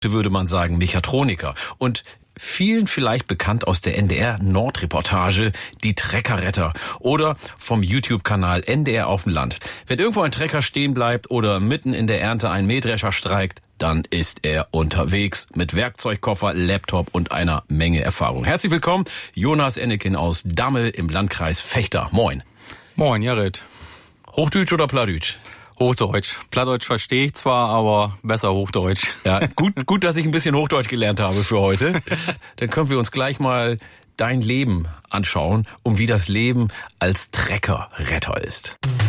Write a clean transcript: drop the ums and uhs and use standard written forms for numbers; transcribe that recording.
würde man sagen Mechatroniker. Und vielen vielleicht bekannt aus der NDR-Nordreportage Die Treckerretter oder vom YouTube-Kanal NDR auf dem Land. Wenn irgendwo ein Trecker stehen bleibt oder mitten in der Ernte ein Mähdrescher streikt, dann ist er unterwegs mit Werkzeugkoffer, Laptop und einer Menge Erfahrung. Herzlich willkommen, Jonas Enneken aus Damme im Landkreis Vechta. Moin. Moin, Jared. Hochdeutsch oder Plattdeutsch? Hochdeutsch. Plattdeutsch verstehe ich zwar, aber besser Hochdeutsch. Ja, gut, dass ich ein bisschen Hochdeutsch gelernt habe für heute. Dann können wir uns gleich mal dein Leben anschauen und wie das Leben als Treckerretter ist.